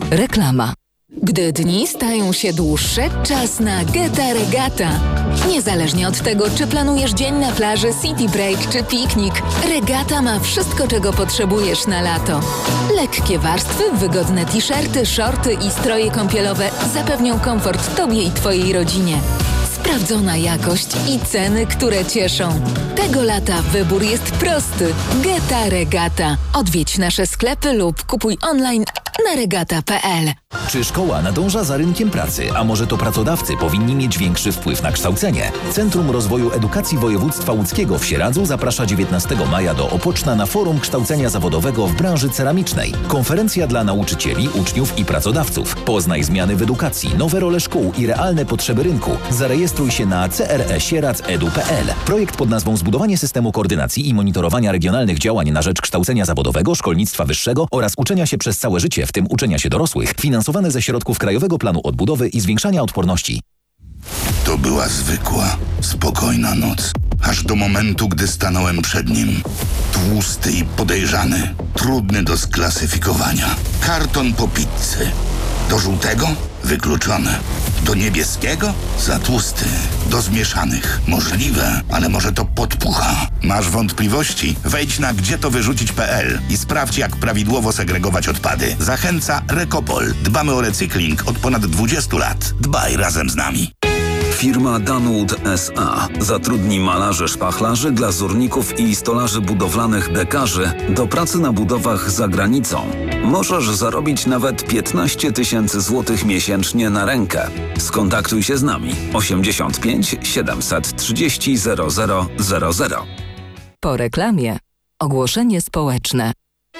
Reklama. Gdy dni stają się dłuższe, czas na Geta Regata. Niezależnie od tego, czy planujesz dzień na plaży, city break czy piknik, Regata ma wszystko, czego potrzebujesz na lato. Lekkie warstwy, wygodne t-shirty, shorty i stroje kąpielowe zapewnią komfort Tobie i Twojej rodzinie. Sprawdzona jakość i ceny, które cieszą. Tego lata wybór jest prosty. Geta Regata. Odwiedź nasze sklepy lub kupuj online na regata.pl. Czy szkoła nadąża za rynkiem pracy, a może to pracodawcy powinni mieć większy wpływ na kształcenie? Centrum Rozwoju Edukacji Województwa Łódzkiego w Sieradzu zaprasza 19 maja do Opoczna na Forum Kształcenia Zawodowego w branży ceramicznej. Konferencja dla nauczycieli, uczniów i pracodawców. Poznaj zmiany w edukacji, nowe role szkół i realne potrzeby rynku. Zarejestruj się na cresieradz.edu.pl. Projekt pod nazwą Zbudowanie systemu koordynacji i monitorowania regionalnych działań na rzecz kształcenia zawodowego, szkolnictwa wyższego oraz uczenia się przez całe życie, w tym uczenia się dorosłych, finansowane ze środków Krajowego Planu Odbudowy i Zwiększania Odporności. To była zwykła, spokojna noc. Aż do momentu, gdy stanąłem przed nim. Tłusty i podejrzany. Trudny do sklasyfikowania. Karton po pizzy. Do żółtego? Wykluczone. Do niebieskiego? Za tłusty. Do zmieszanych? Możliwe, ale może to podpucha. Masz wątpliwości? Wejdź na gdzietowyrzucić.pl i sprawdź, jak prawidłowo segregować odpady. Zachęca Recopol. Dbamy o recykling od ponad 20 lat. Dbaj razem z nami. Firma Danwood S.A. zatrudni malarzy szpachlarzy, glazurników i stolarzy budowlanych dekarzy do pracy na budowach za granicą. Możesz zarobić nawet 15 000 złotych miesięcznie na rękę. Skontaktuj się z nami 85 730 0000. Po reklamie ogłoszenie społeczne.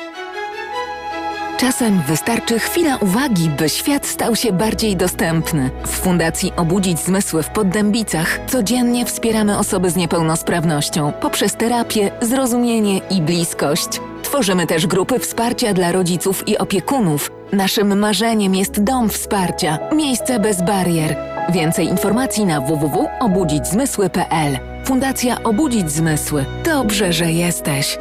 Czasem wystarczy chwila uwagi, by świat stał się bardziej dostępny. W Fundacji Obudzić Zmysły w Poddębicach codziennie wspieramy osoby z niepełnosprawnością poprzez terapię, zrozumienie i bliskość. Tworzymy też grupy wsparcia dla rodziców i opiekunów. Naszym marzeniem jest dom wsparcia, miejsce bez barier. Więcej informacji na www.obudzićzmysły.pl. Fundacja Obudzić Zmysły. Dobrze, że jesteś.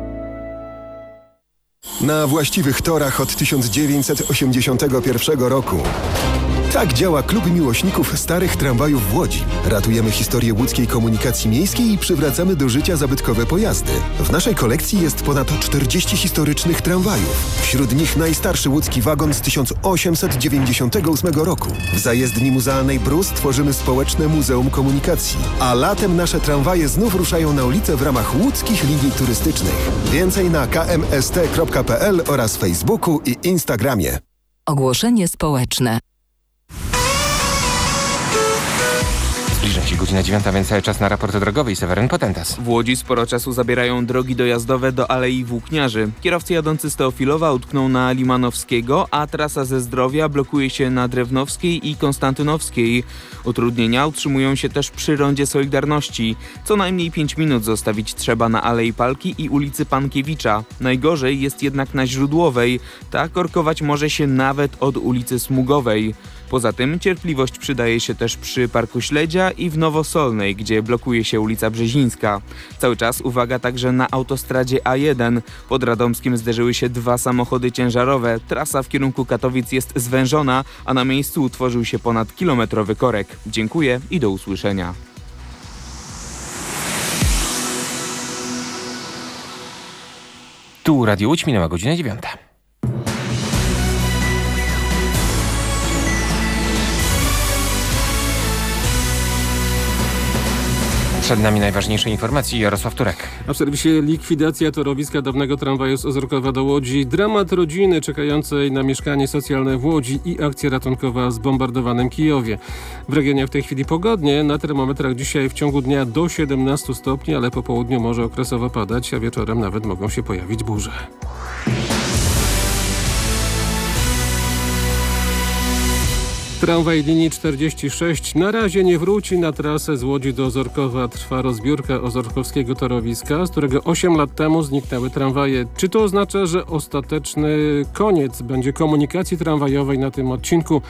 Na właściwych torach od 1981 roku. Tak działa Klub Miłośników Starych Tramwajów w Łodzi. Ratujemy historię łódzkiej komunikacji miejskiej i przywracamy do życia zabytkowe pojazdy. W naszej kolekcji jest ponad 40 historycznych tramwajów. Wśród nich najstarszy łódzki wagon z 1898 roku. W zajezdni muzealnej Brus tworzymy społeczne Muzeum Komunikacji. A latem nasze tramwaje znów ruszają na ulicę w ramach łódzkich linii turystycznych. Więcej na kmst.pl oraz Facebooku i Instagramie. Ogłoszenie społeczne. Zbliża się godzina 9, więc cały czas na raport drogowy i Seweryn Potentas. W Łodzi sporo czasu zabierają drogi dojazdowe do Alei Włókniarzy. Kierowcy jadący z Teofilowa utkną na Limanowskiego, a trasa ze Zdrowia blokuje się na Drewnowskiej i Konstantynowskiej. Utrudnienia utrzymują się też przy rondzie Solidarności. Co najmniej 5 minut zostawić trzeba na Alei Palki i ulicy Pankiewicza. Najgorzej jest jednak na Źródłowej. Ta korkować może się nawet od ulicy Smugowej. Poza tym cierpliwość przydaje się też przy Parku Śledzia i w Nowosolnej, gdzie blokuje się ulica Brzezińska. Cały czas uwaga także na autostradzie A1. Pod Radomskiem zderzyły się 2 samochody ciężarowe. Trasa w kierunku Katowic jest zwężona, a na miejscu utworzył się ponad kilometrowy korek. Dziękuję i do usłyszenia. Tu Radio Łódź, minęła godzina 9. Przed nami najważniejsze informacje. Jarosław Turek. A w serwisie likwidacja torowiska dawnego tramwaju z Ozorkowa do Łodzi, dramat rodziny czekającej na mieszkanie socjalne w Łodzi i akcja ratunkowa w zbombardowanym Kijowie. W regionie w tej chwili pogodnie, na termometrach dzisiaj w ciągu dnia do 17 stopni, ale po południu może okresowo padać, a wieczorem nawet mogą się pojawić burze. Tramwaj linii 46 na razie nie wróci na trasę z Łodzi do Ozorkowa. Trwa rozbiórka ozorkowskiego torowiska, z którego 8 lat temu zniknęły tramwaje. Czy to oznacza, że ostateczny koniec będzie komunikacji tramwajowej na tym odcinku?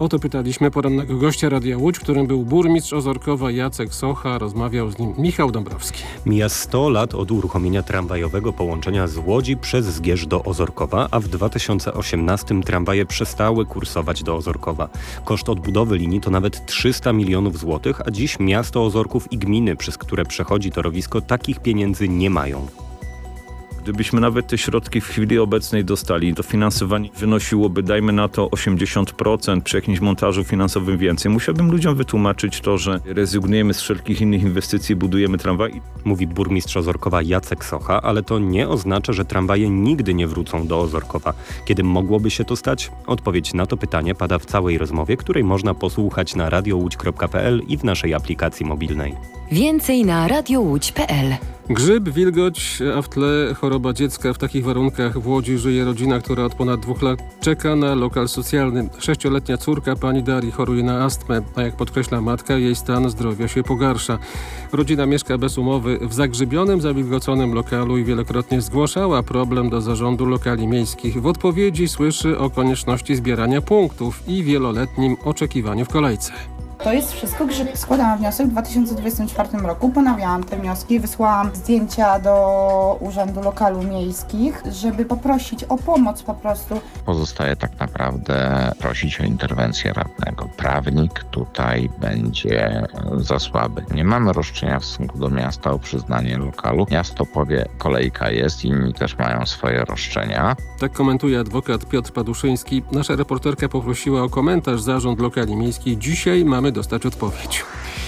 O to pytaliśmy porannego gościa Radia Łódź, którym był burmistrz Ozorkowa Jacek Socha. Rozmawiał z nim Michał Dąbrowski. Mija 100 lat od uruchomienia tramwajowego połączenia z Łodzi przez Zgierz do Ozorkowa, a w 2018 tramwaje przestały kursować do Ozorkowa. Koszt odbudowy linii to nawet 300 milionów złotych, a dziś miasto Ozorków i gminy, przez które przechodzi torowisko, takich pieniędzy nie mają. Gdybyśmy nawet te środki w chwili obecnej dostali, dofinansowanie wynosiłoby, dajmy na to 80%, przy jakimś montażu finansowym więcej. Musiałbym ludziom wytłumaczyć to, że rezygnujemy z wszelkich innych inwestycji, budujemy tramwaj. Mówi burmistrz Ozorkowa Jacek Socha, ale to nie oznacza, że tramwaje nigdy nie wrócą do Ozorkowa. Kiedy mogłoby się to stać? Odpowiedź na to pytanie pada w całej rozmowie, której można posłuchać na radiołódź.pl i w naszej aplikacji mobilnej. Więcej na radiołódź.pl. Grzyb, wilgoć, a w tle choroba dziecka. W takich warunkach w Łodzi żyje rodzina, która od ponad 2 lat czeka na lokal socjalny. 6-letnia córka pani Darii choruje na astmę, a jak podkreśla matka, jej stan zdrowia się pogarsza. Rodzina mieszka bez umowy w zagrzybionym, zawilgoconym lokalu i wielokrotnie zgłaszała problem do zarządu lokali miejskich. W odpowiedzi słyszy o konieczności zbierania punktów i wieloletnim oczekiwaniu w kolejce. To jest wszystko grzyb. Składałam wniosek w 2024 roku, ponawiałam te wnioski, wysłałam zdjęcia do Urzędu Lokalu Miejskich, żeby poprosić o pomoc po prostu. Pozostaje tak naprawdę prosić o interwencję radnego. Prawnik tutaj będzie za słaby. Nie mamy roszczenia w stosunku do miasta o przyznanie lokalu. Miasto powie, kolejka jest, inni też mają swoje roszczenia. Tak komentuje adwokat Piotr Paduszyński. Nasza reporterka poprosiła o komentarz Zarząd Lokali Miejskich. Dzisiaj mamy dostać odpowiedź.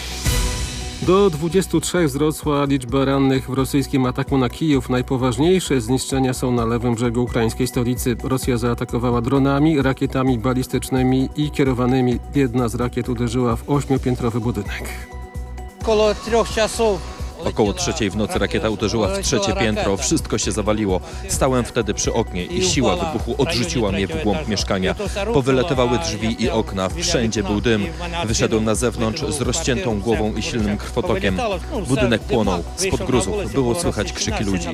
Do 23 wzrosła liczba rannych w rosyjskim ataku na Kijów. Najpoważniejsze zniszczenia są na lewym brzegu ukraińskiej stolicy. Rosja zaatakowała dronami, rakietami balistycznymi i kierowanymi. Jedna z rakiet uderzyła w 8-piętrowy budynek. Około 3 w nocy rakieta uderzyła w 3 piętro, wszystko się zawaliło. Stałem wtedy przy oknie i siła wybuchu odrzuciła mnie w głąb mieszkania. Powylatywały drzwi i okna, wszędzie był dym. Wyszedłem na zewnątrz z rozciętą głową i silnym krwotokiem. Budynek płonął, spod gruzów było słychać krzyki ludzi.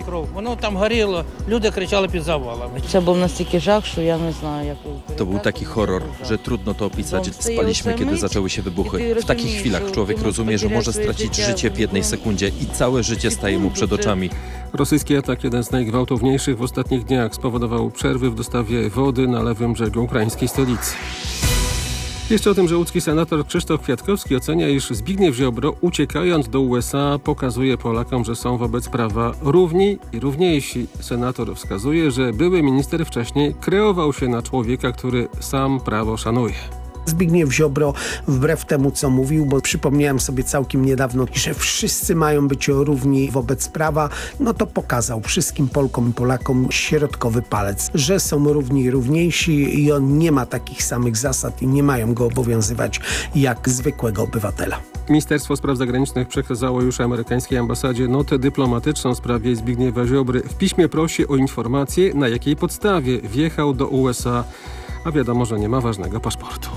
To był taki horror, że trudno to opisać. Spaliśmy, kiedy zaczęły się wybuchy. W takich chwilach człowiek rozumie, że może stracić życie w jednej sekundzie i całe życie staje mu przed oczami. Rosyjski atak, jeden z najgwałtowniejszych w ostatnich dniach, spowodował przerwy w dostawie wody na lewym brzegu ukraińskiej stolicy. Jeszcze o tym, że łódzki senator Krzysztof Kwiatkowski ocenia, iż Zbigniew Ziobro, uciekając do USA, pokazuje Polakom, że są wobec prawa równi i równiejsi. Senator wskazuje, że były minister wcześniej kreował się na człowieka, który sam prawo szanuje. Zbigniew Ziobro, wbrew temu co mówił, bo przypomniałem sobie całkiem niedawno, że wszyscy mają być równi wobec prawa, no to pokazał wszystkim Polkom i Polakom środkowy palec, że są równi i równiejsi i on nie ma takich samych zasad i nie mają go obowiązywać jak zwykłego obywatela. Ministerstwo Spraw Zagranicznych przekazało już amerykańskiej ambasadzie notę dyplomatyczną w sprawie Zbigniewa Ziobry. W piśmie prosi o informację, na jakiej podstawie wjechał do USA, a wiadomo, że nie ma ważnego paszportu.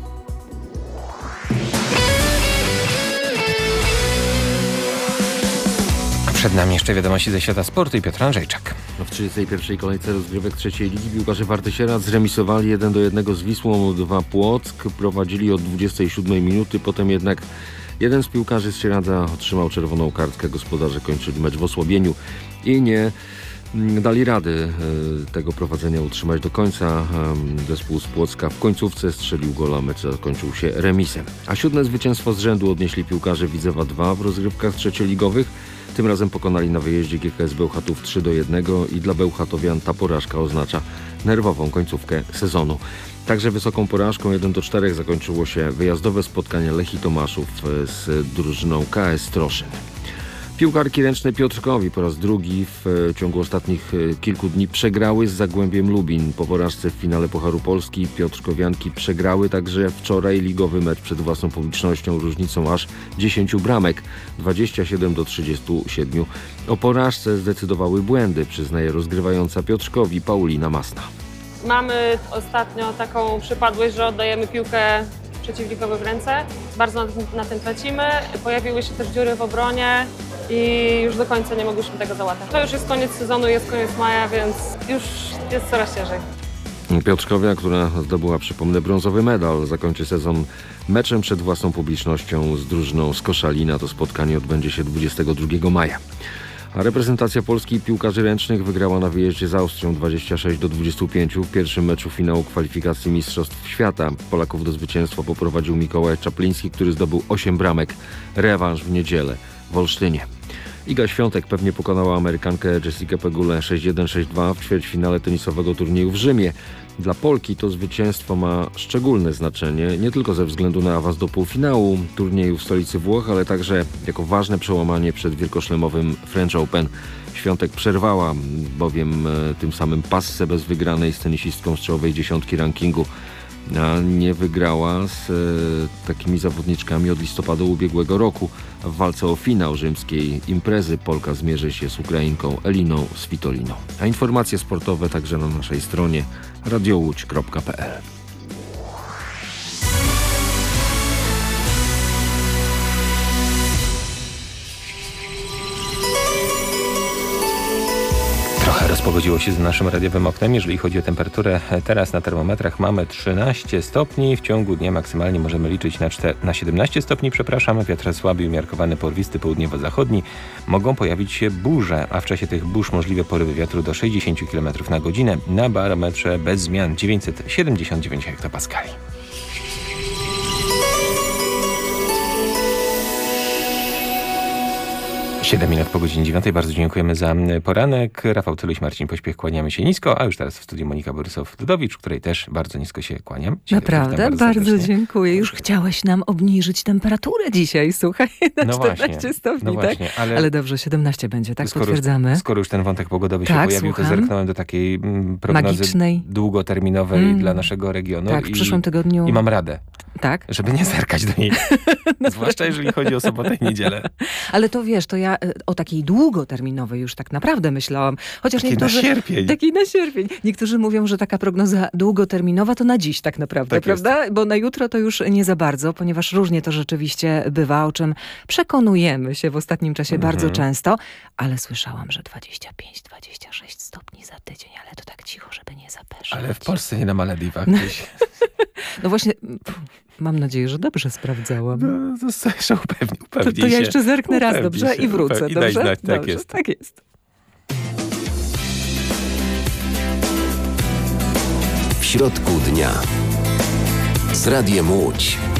Przed nami jeszcze wiadomości ze świata sportu i Piotr Andrzejczak. W 31. kolejce rozgrywek trzeciej ligi piłkarze Warty Sieradz zremisowali 1-1 z Wisłą 2 Płock. Prowadzili od 27 minuty, potem jednak jeden z piłkarzy z Sieradza otrzymał czerwoną kartkę. Gospodarze kończyli mecz w osłabieniu i nie dali rady tego prowadzenia utrzymać do końca. Zespół z Płocka w końcówce strzelił gola, mecz zakończył się remisem. A 7. zwycięstwo z rzędu odnieśli piłkarze Widzewa 2 w rozgrywkach trzecioligowych. Tym razem pokonali na wyjeździe GKS Bełchatów 3-1 i dla bełchatowian ta porażka oznacza nerwową końcówkę sezonu. Także wysoką porażką 1-4 zakończyło się wyjazdowe spotkanie Lechii Tomaszów z drużyną KS Troszyn. Piłkarki ręczne Piotrkowi po raz drugi w ciągu ostatnich kilku dni przegrały z Zagłębiem Lubin. Po porażce w finale Pucharu Polski Piotrkowianki przegrały także wczoraj ligowy mecz przed własną publicznością różnicą aż 10 bramek, 27-37. O porażce zdecydowały błędy, przyznaje rozgrywająca Piotrkowi Paulina Masna. Mamy ostatnio taką przypadłość, że oddajemy piłkę przeciwnikowi w ręce. Bardzo na tym tracimy. Pojawiły się też dziury w obronie i już do końca nie mogliśmy tego załatwić. To już jest koniec sezonu, jest koniec maja, więc już jest coraz ciężej. Piotrkowia, która zdobyła, przypomnę, brązowy medal, zakończy sezon meczem przed własną publicznością z drużyną z Koszalina. To spotkanie odbędzie się 22 maja. A reprezentacja Polski piłkarzy ręcznych wygrała na wyjeździe z Austrią 26-25 w pierwszym meczu finału kwalifikacji Mistrzostw Świata. Polaków do zwycięstwa poprowadził Mikołaj Czapliński, który zdobył 8 bramek. Rewanż w niedzielę w Olsztynie. Iga Świątek pewnie pokonała Amerykankę Jessica Pegulę 6-1-6-2 w ćwierćfinale tenisowego turnieju w Rzymie. Dla Polki to zwycięstwo ma szczególne znaczenie, nie tylko ze względu na awans do półfinału turnieju w stolicy Włoch, ale także jako ważne przełamanie przed wielkoszlemowym French Open. Świątek przerwała bowiem tym samym passę bez wygranej z tenisistką z czołowej dziesiątki rankingu. A nie wygrała z takimi zawodniczkami od listopada ubiegłego roku. W walce o finał rzymskiej imprezy Polka zmierzy się z Ukrainką Eliną Svitoliną. A informacje sportowe także na naszej stronie radiołódź.pl. Trochę rozpogodziło się z naszym radiowym oknem, jeżeli chodzi o temperaturę. Teraz na termometrach mamy 13 stopni. W ciągu dnia maksymalnie możemy liczyć na 17 stopni. Wiatr słaby i umiarkowany porwisty południowo-zachodni. Mogą pojawić się burze, a w czasie tych burz możliwe porywy wiatru do 60 km na godzinę. Na barometrze bez zmian 979 hektopaskali. 7 minut po godzinie 9. Bardzo dziękujemy za poranek. Rafał Tyluś, Marcin Pośpiech, kłaniamy się nisko, a już teraz w studiu Monika Borysow-Dudowicz, której też bardzo nisko się kłaniam. Naprawdę? Bardzo dziękuję. Już chciałeś nam obniżyć temperaturę dzisiaj, słuchaj, na 14 stopni, no właśnie, tak? Ale dobrze, 17 będzie, tak? Potwierdzamy. Skoro już ten wątek pogodowy się pojawił, to zerknąłem do takiej prognozy magicznej, długoterminowej dla naszego regionu. Tak, w przyszłym tygodniu. I mam radę. Tak? Żeby nie zerkać do niej. Zwłaszcza jeżeli chodzi o sobotę i niedzielę. Ale to wiesz, to ja o takiej długoterminowej już tak naprawdę myślałam. Chociaż niektórzy... Takiej na sierpień. Niektórzy mówią, że taka prognoza długoterminowa to na dziś tak naprawdę, tak prawda? Jest. Bo na jutro to już nie za bardzo, ponieważ różnie to rzeczywiście bywa, o czym przekonujemy się w ostatnim czasie bardzo często. Ale słyszałam, że 25-26 stopni za tydzień, ale to tak cicho, żeby nie zapeszać. Ale w Polsce, nie na Malediwach gdzieś. No właśnie... Mam nadzieję, że dobrze sprawdzałam. No, to upewnij to ja jeszcze zerknę raz, dobrze? I wrócę, dobrze? I daj znać, dobrze, tak jest. Tak jest. W środku dnia z Radiem Łódź.